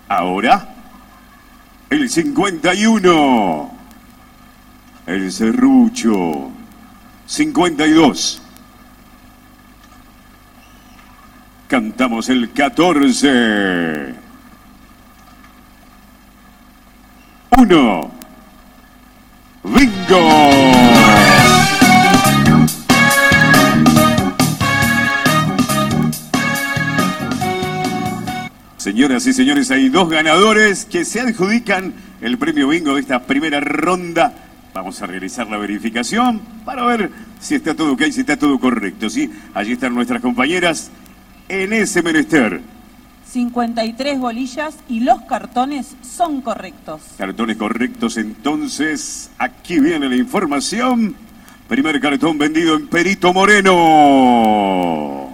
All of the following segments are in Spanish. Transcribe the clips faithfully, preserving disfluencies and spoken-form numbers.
Ahora, el cincuenta y uno. El serrucho. cincuenta y dos. Cantamos el catorce. Uno. ¡Bingo! Señoras y señores, hay dos ganadores que se adjudican el premio bingo de esta primera ronda. Vamos a realizar la verificación para ver si está todo ok, si está todo correcto, ¿sí? Allí están nuestras compañeras en ese menester. cincuenta y tres bolillas y los cartones son correctos. Cartones correctos, entonces, aquí viene la información. Primer cartón vendido en Perito Moreno.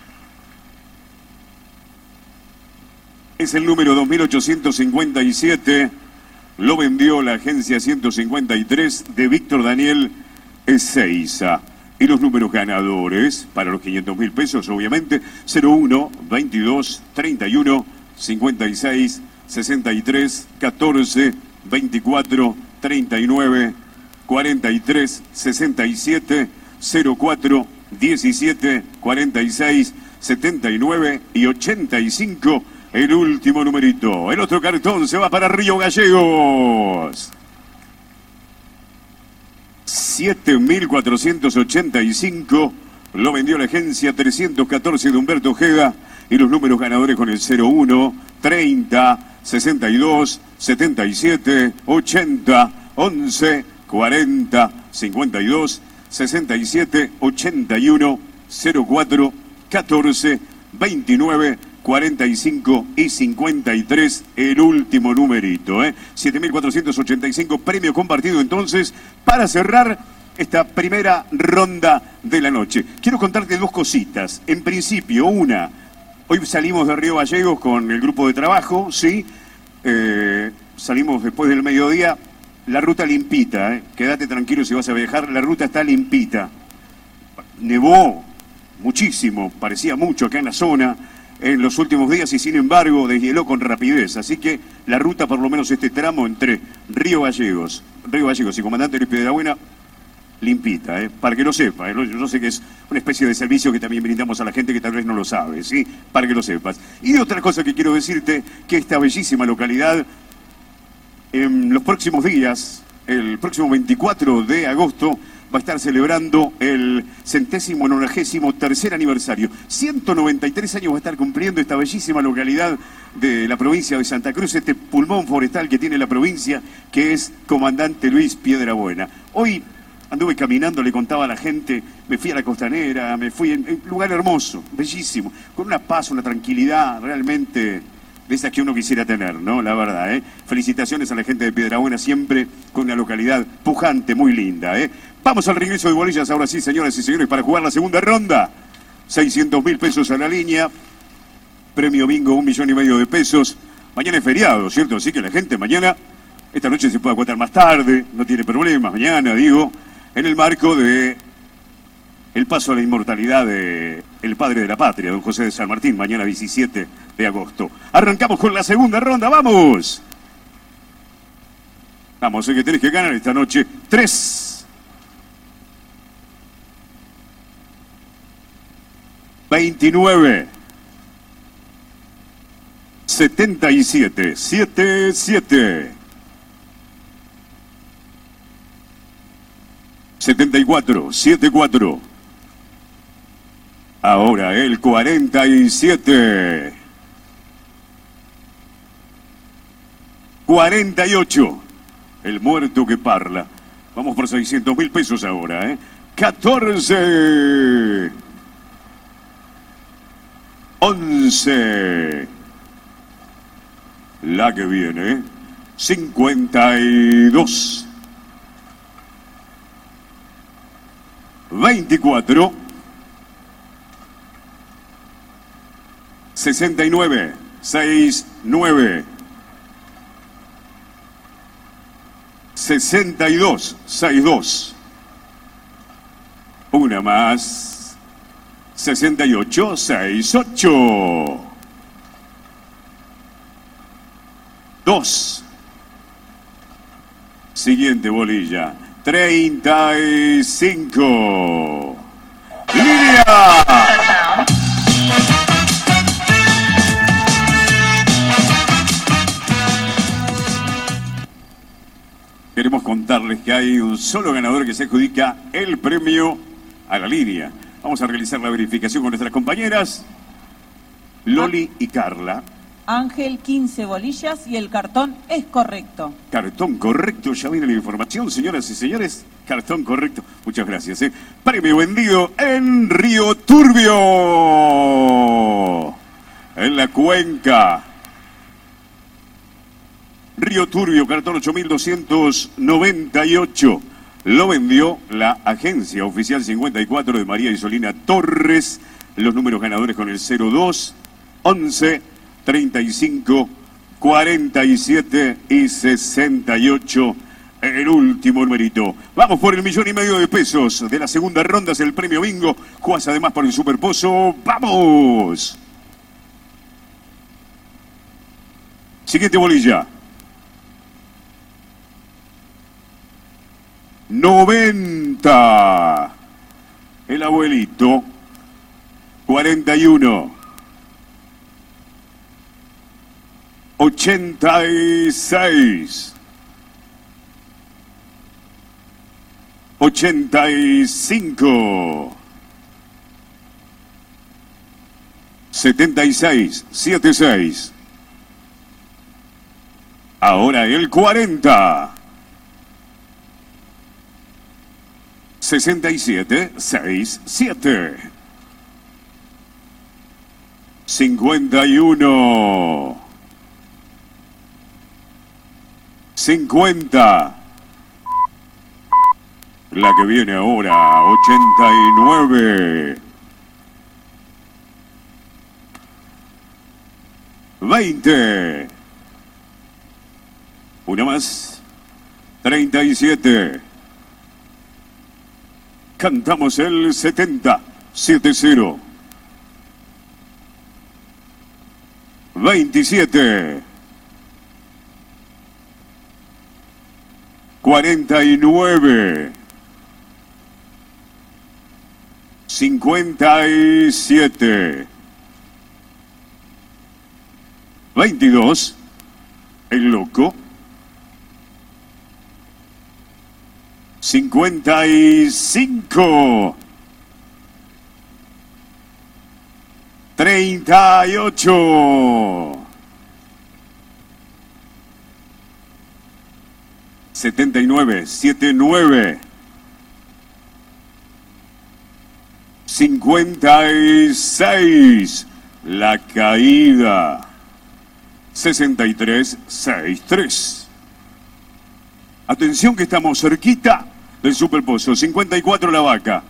Es el número dos mil ochocientos cincuenta y siete. Lo vendió la agencia ciento cincuenta y tres de Víctor Daniel Ezeiza. Y los números ganadores, para los quinientos mil pesos, obviamente, cero uno, veintidós, treinta y uno, cincuenta y seis, sesenta y tres, catorce, veinticuatro, treinta y nueve, cuarenta y tres, sesenta y siete, cero cuatro, diecisiete, cuarenta y seis, setenta y nueve y ochenta y cinco. El último numerito. El otro cartón se va para Río Gallegos. siete mil cuatrocientos ochenta y cinco. Lo vendió la agencia trescientos catorce de Humberto Ojeda. Y los números ganadores con el cero uno, treinta, sesenta y dos, setenta y siete, ochenta, once, cuarenta, cincuenta y dos, sesenta y siete, ochenta y uno, cero cuatro, catorce, veintinueve, cuarenta y cinco y cincuenta y tres, el último numerito, ¿eh? siete mil cuatrocientos ochenta y cinco, premio compartido entonces para cerrar esta primera ronda de la noche. Quiero contarte dos cositas. En principio, una, hoy salimos de Río Gallegos con el grupo de trabajo, ¿sí? Eh, salimos después del mediodía, la ruta limpita, ¿eh? Quédate tranquilo si vas a viajar, la ruta está limpita. Nevó muchísimo, parecía mucho acá en la zona en los últimos días y sin embargo deshieló con rapidez, así que la ruta, por lo menos este tramo entre Río Gallegos, Río Gallegos y Comandante Luis Piedrabuena, limpita, ¿eh? Para que lo sepa, ¿eh? Yo sé que es una especie de servicio que también brindamos a la gente que tal vez no lo sabe, ¿sí? Para que lo sepas. Y otra cosa que quiero decirte, que esta bellísima localidad, en los próximos días, el próximo veinticuatro de agosto, va a estar celebrando el centésimo nonagésimo tercer aniversario. ciento noventa y tres años va a estar cumpliendo esta bellísima localidad de la provincia de Santa Cruz, este pulmón forestal que tiene la provincia, que es Comandante Luis Piedrabuena. Hoy anduve caminando, le contaba a la gente, me fui a la Costanera, me fui en un lugar hermoso, bellísimo, con una paz, una tranquilidad realmente de esas que uno quisiera tener, ¿no? La verdad, ¿eh? Felicitaciones a la gente de Piedrabuena, siempre con una localidad pujante, muy linda, ¿eh? Vamos al regreso de bolillas, ahora sí, señoras y señores, para jugar la segunda ronda. seiscientos mil pesos a la línea, premio bingo un millón y medio de pesos. Mañana es feriado, ¿cierto? Así que la gente mañana, esta noche se puede acuestar más tarde, no tiene problema, mañana, digo, en el marco de el paso a la inmortalidad de el padre de la patria, don José de San Martín, mañana diecisiete de agosto. Arrancamos con la segunda ronda, ¡vamos! Vamos, sé que tenés que ganar esta noche. Tres. veintinueve. setenta y siete. siete, siete. setenta y cuatro. setenta y cuatro. Ahora el cuarenta y siete. cuarenta y ocho. El muerto que parla. Vamos por seiscientos mil pesos ahora, ¿eh? catorce. once. La que viene, ¿eh? cincuenta y dos. veinticuatro. sesenta y nueve. sesenta y nueve. sesenta y dos. sesenta y dos. Una más. sesenta y ocho. sesenta y ocho. dos. Siguiente bolilla. treinta y cinco. ¡Línea! Queremos contarles que hay un solo ganador que se adjudica el premio a la línea. Vamos a realizar la verificación con nuestras compañeras Loli y Carla. Ángel, quince bolillas y el cartón es correcto. Cartón correcto, ya viene la información, señoras y señores. Cartón correcto, muchas gracias. ¿eh? Premio vendido en Río Turbio, en la Cuenca. Río Turbio, cartón ocho mil doscientos noventa y ocho. Lo vendió la agencia oficial cincuenta y cuatro de María Isolina Torres. Los números ganadores con el cero dos, once, treinta y cinco, cuarenta y siete y sesenta y ocho. El último numerito. Vamos por el millón y medio de pesos de la segunda ronda. Es el premio bingo. Juegas además por el superpozo. ¡Vamos! Siguiente bolilla. noventa. El abuelito. cuarenta y uno. ochenta y seis. ochenta y cinco. setenta y seis. setenta y seis. Ahora el cuarenta. sesenta y siete, sesenta y siete. cincuenta y uno. cincuenta. La que viene ahora, ochenta y nueve. veinte. Una más. treinta y siete. Cantamos el setenta. siete cero. veintisiete. cuarenta y nueve. cincuenta y siete. veintidós. El loco. cincuenta y cinco. treinta y ocho. setenta y nueve, setenta y nueve. cincuenta y seis. La caída. sesenta y tres, sesenta y tres. Atención que estamos cerquita del superpozo. cincuenta y cuatro la vaca.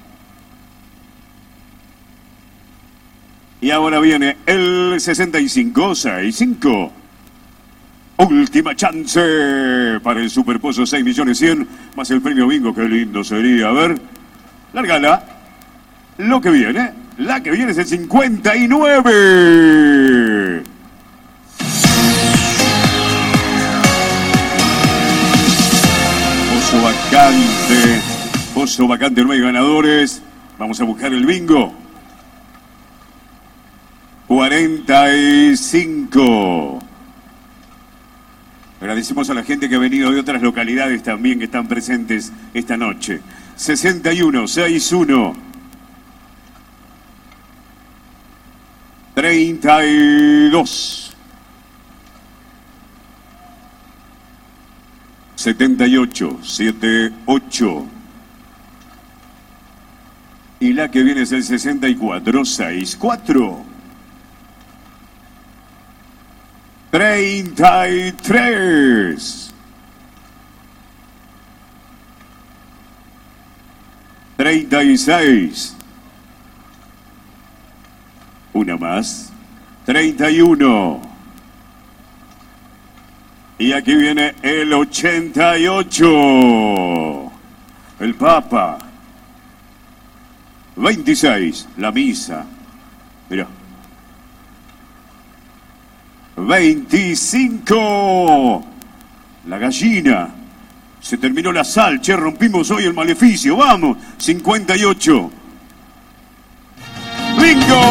Y ahora viene el sesenta y cinco, sesenta y cinco. Última chance para el superpozo, seis millones cien más el premio bingo. Qué lindo sería. A ver, lárgala. Lo que viene, la que viene es el cincuenta y nueve. Pozo vacante. Pozo vacante, no hay ganadores. Vamos a buscar el bingo. cuarenta y cinco. Agradecemos a la gente que ha venido de otras localidades también que están presentes esta noche. sesenta y uno, sesenta y uno. treinta y dos. setenta y ocho, setenta y ocho. Y la que viene es el sesenta y cuatro, sesenta y cuatro. treinta y tres. treinta y seis. Una más. treinta y uno. Y aquí viene el ochenta y ocho. El Papa. veintiséis. La misa. Mirá. veinticinco. La gallina. Se terminó la sal, che, rompimos hoy el maleficio. Vamos, cincuenta y ocho. ¡Bingo!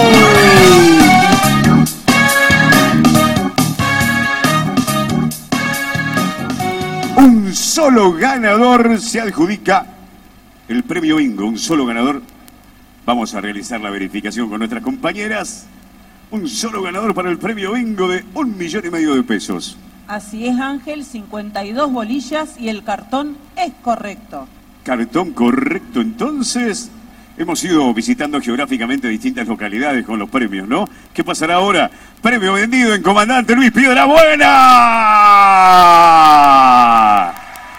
Un solo ganador se adjudica el premio bingo. Un solo ganador. Vamos a realizar la verificación con nuestras compañeras. Un solo ganador para el premio bingo de un millón y medio de pesos. Así es, Ángel, cincuenta y dos bolillas y el cartón es correcto. Cartón correcto, entonces. Hemos ido visitando geográficamente distintas localidades con los premios, ¿no? ¿Qué pasará ahora? Premio vendido en Comandante Luis Piedrabuena.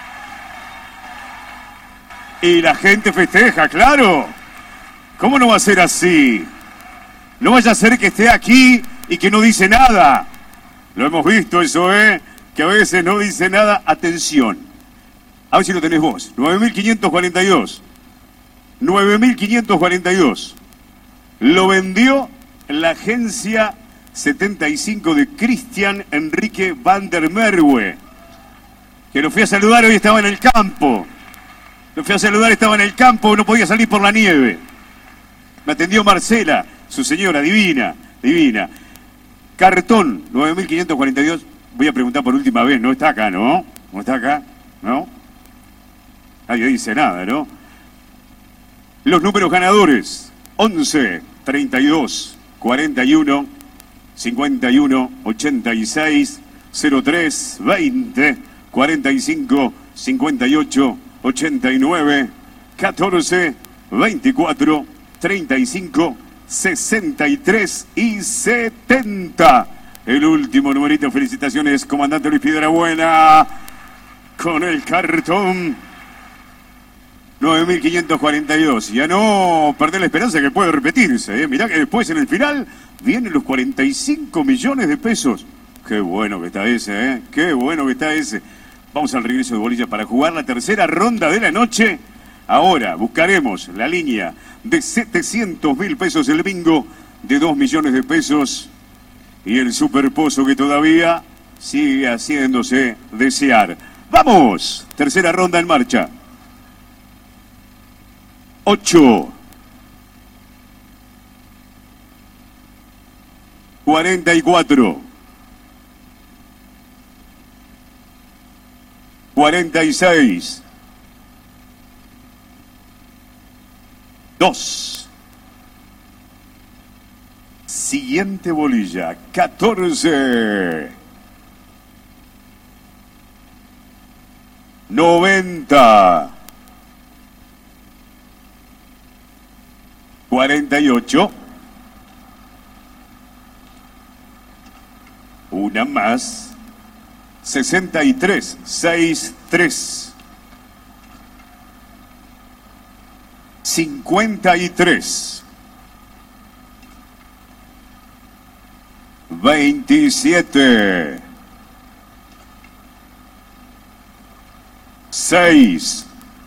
Y la gente festeja, claro. ¿Cómo no va a ser así? No vaya a ser que esté aquí y que no dice nada. Lo hemos visto eso, ¿eh? Que a veces no dice nada. Atención. A ver si lo tenés vos. nueve mil quinientos cuarenta y dos. nueve mil quinientos cuarenta y dos. Lo vendió la agencia setenta y cinco de Cristian Enrique van der Merwe. Que lo fui a saludar, hoy estaba en el campo. Lo fui a saludar, estaba en el campo, no podía salir por la nieve. Me atendió Marcela, su señora, divina, divina. Cartón, nueve mil quinientos cuarenta y dos. Voy a preguntar por última vez, ¿no está acá, no? ¿No está acá? ¿No? Nadie dice nada, ¿no? Los números ganadores: once, treinta y dos, cuarenta y uno, cincuenta y uno, ochenta y seis, cero tres, veinte, cuarenta y cinco, cincuenta y ocho, ochenta y nueve, catorce, veinticuatro, treinta y cinco, sesenta y tres y setenta. El último numerito. Felicitaciones, comandante Luis Piedrabuena, con el cartón nueve mil quinientos cuarenta y dos. Ya no perder la esperanza que puede repetirse, ¿eh? Mirá que después en el final vienen los cuarenta y cinco millones de pesos. Qué bueno que está ese, ¿eh? Qué bueno que está ese. Vamos al regreso de bolillas para jugar la tercera ronda de la noche. Ahora buscaremos la línea de setecientos mil pesos, el bingo de dos millones de pesos y el superpozo que todavía sigue haciéndose desear. ¡Vamos! Tercera ronda en marcha. ocho. cuarenta y cuatro. cuarenta y seis. dos. Siguiente bolilla, catorce. noventa. cuarenta y ocho. Una más. sesenta y tres, sesenta y tres. cincuenta y tres. veintisiete. seis.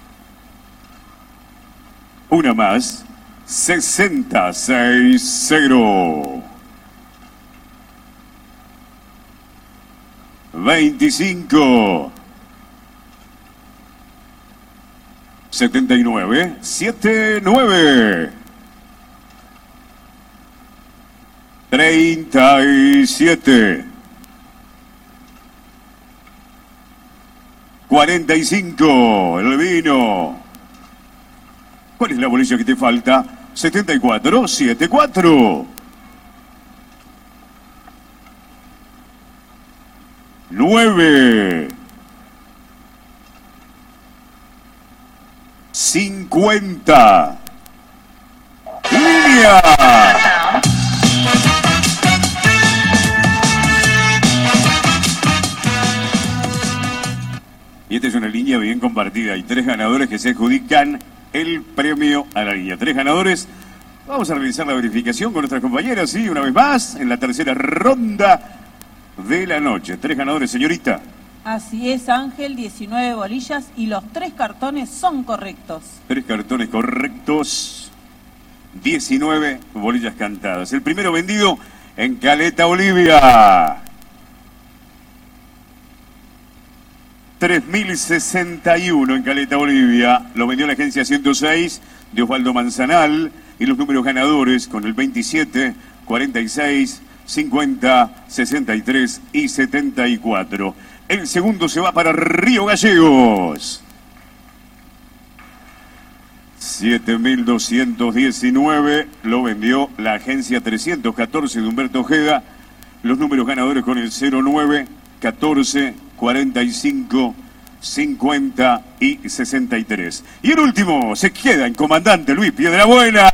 Una más. sesenta, seis, cero. veinticinco. setenta y nueve, setenta y nueve. treinta y siete. cuarenta y cinco, el vino. ¿Cuál es la bolilla que te falta? setenta y cuatro, setenta y cuatro. nueve. cincuenta. ¡Línea! Y esta es una línea bien compartida. Hay tres ganadores que se adjudican el premio a la línea. Tres ganadores. Vamos a realizar la verificación con nuestras compañeras, sí, una vez más, en la tercera ronda de la noche. Tres ganadores, señorita. Así es, Ángel, diecinueve bolillas y los tres cartones son correctos. Tres cartones correctos, diecinueve bolillas cantadas. El primero vendido en Caleta, Bolivia. tres mil sesenta y uno en Caleta, Bolivia. Lo vendió la agencia ciento seis de Osvaldo Manzanal. Y los números ganadores con el veintisiete, cuarenta y seis, cincuenta, sesenta y tres y setenta y cuatro. El segundo se va para Río Gallegos. siete mil doscientos diecinueve lo vendió la agencia trescientos catorce de Humberto Ojeda. Los números ganadores con el cero nueve, catorce, cuarenta y cinco, cincuenta y sesenta y tres. Y el último se queda en Comandante Luis Piedrabuena.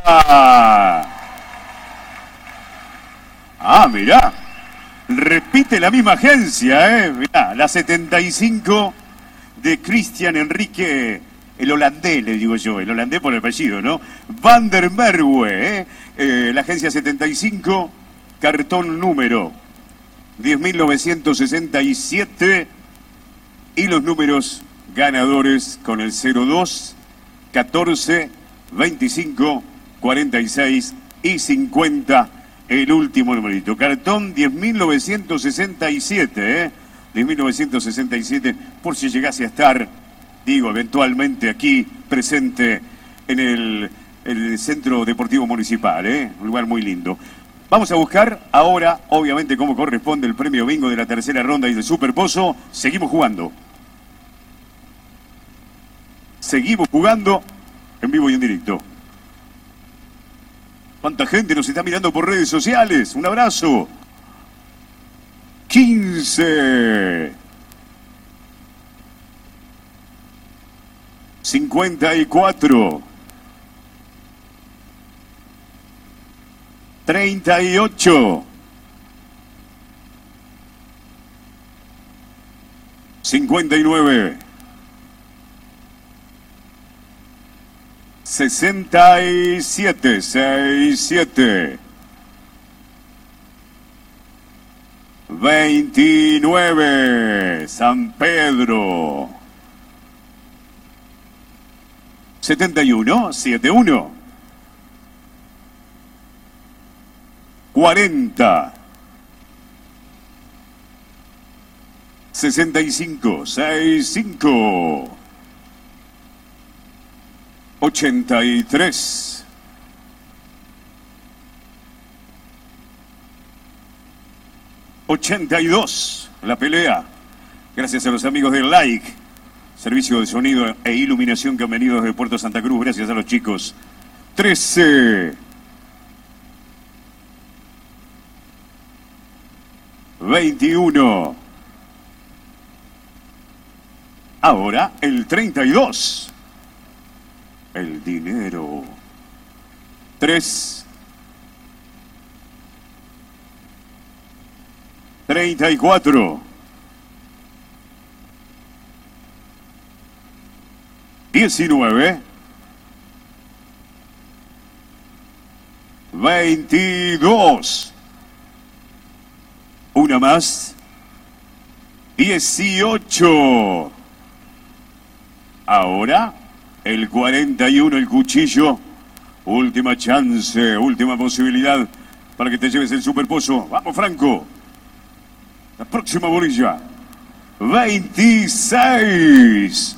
Ah, mirá. Repite la misma agencia, ¿eh? Mirá, la setenta y cinco de Cristian Enrique, el holandés, le digo yo, el holandés por el apellido, ¿no? Van der Merwe, ¿eh? Eh, la agencia setenta y cinco, cartón número diez mil novecientos sesenta y siete y los números ganadores con el cero dos, catorce, veinticinco, cuarenta y seis y cincuenta. El último numerito. Cartón diez mil novecientos sesenta y siete, ¿eh? diez mil novecientos sesenta y siete, por si llegase a estar, digo, eventualmente aquí presente en el, el Centro Deportivo Municipal, ¿eh? Un lugar muy lindo. Vamos a buscar ahora, obviamente, como corresponde, el premio bingo de la tercera ronda y de Super Pozo. Seguimos jugando. Seguimos jugando en vivo y en directo. ¿Cuánta gente nos está mirando por redes sociales? Un abrazo. quince. cincuenta y cuatro. treinta y ocho. cincuenta y nueve. sesenta y siete, sesenta y siete. veintinueve, San Pedro. setenta y uno, setenta y uno. cuarenta. sesenta y cinco, sesenta y cinco. ochenta y tres. ochenta y dos. La pelea. Gracias a los amigos del Like. Servicio de sonido e iluminación que han venido desde Puerto Santa Cruz. Gracias a los chicos. trece. veintiuno. Ahora el treinta y dos. El dinero. Tres. Treinta y cuatro. Diecinueve. Veintidós. Una más. Dieciocho. Ahora el cuarenta y uno, el cuchillo. Última chance, última posibilidad para que te lleves el Super Pozo. Vamos, Franco. La próxima bolilla. veintiséis.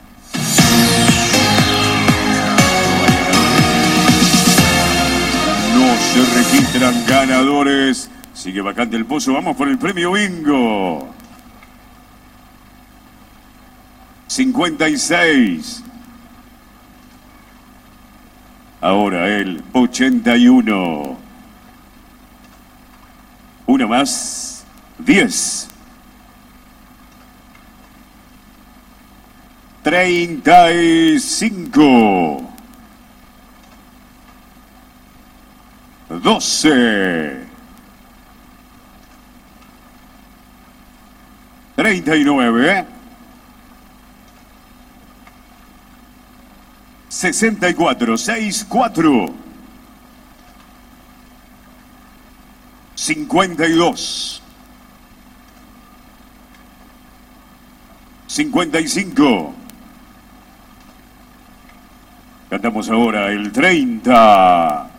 No se registran ganadores. Sigue vacante el pozo. Vamos por el premio bingo. cincuenta y seis. Ahora el ochenta y uno. Una más. diez. treinta y cinco. doce. treinta y nueve. sesenta y cuatro, sesenta y cuatro. cincuenta y dos. cincuenta y cinco. Cantamos ahora el treinta.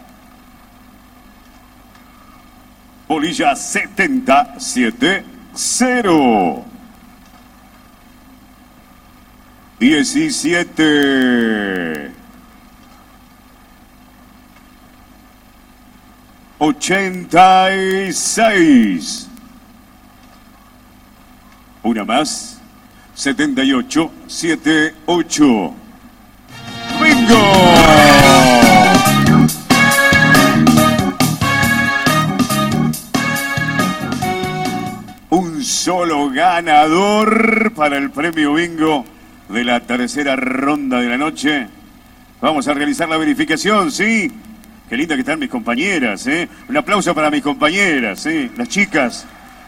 Bolilla setenta, siete, cero. diecisiete, ochenta y seis. Una más, setenta y ocho, setenta y ocho. ¡Bingo! Un solo ganador para el premio bingo de la tercera ronda de la noche. Vamos a realizar la verificación, ¿sí? Qué linda que están mis compañeras, ¿eh? Un aplauso para mis compañeras, ¿sí? Las chicas.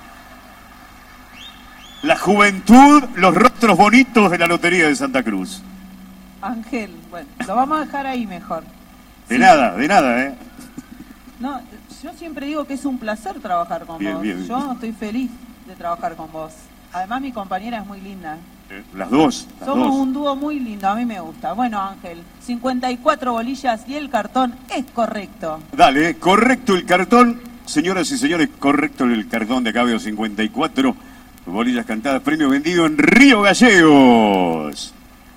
La juventud, los rostros bonitos de la Lotería de Santa Cruz. Ángel, bueno, lo vamos a dejar ahí mejor. De Sí. nada, de nada, ¿eh? No, yo siempre digo que es un placer trabajar con Bien, vos. bien. Yo estoy feliz de trabajar con vos. Además, mi compañera es muy linda. Eh, Las dos, las Somos dos. un dúo muy lindo, a mí me gusta. Bueno, Ángel, cincuenta y cuatro bolillas y el cartón es correcto. Dale, correcto el cartón. Señoras y señores, correcto el cartón de acá veo cincuenta y cuatro bolillas cantadas. Premio vendido en Río Gallegos.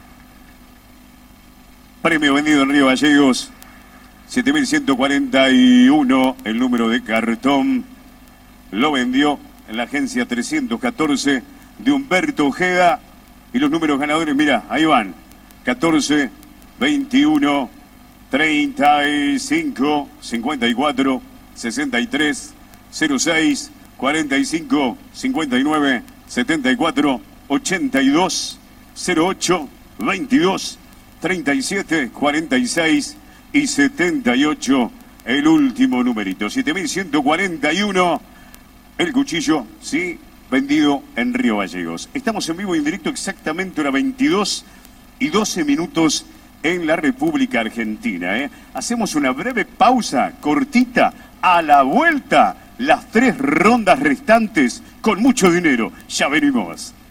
Premio vendido en Río Gallegos. siete mil ciento cuarenta y uno el número de cartón. Lo vendió en la agencia trescientos catorce de Humberto Ojeda. Y los números ganadores, mira, ahí van. catorce, veintiuno, treinta y cinco, cincuenta y cuatro, sesenta y tres, cero seis, cuarenta y cinco, cincuenta y nueve, setenta y cuatro, ochenta y dos, cero ocho, veintidós, treinta y siete, cuarenta y seis y setenta y ocho. El último numerito. siete mil ciento cuarenta y uno. El cuchillo, sí, vendido en Río Gallegos. Estamos en vivo y en directo exactamente a las veintidós y doce minutos en la República Argentina. ¿eh? Hacemos una breve pausa, cortita, a la vuelta, las tres rondas restantes con mucho dinero. Ya venimos.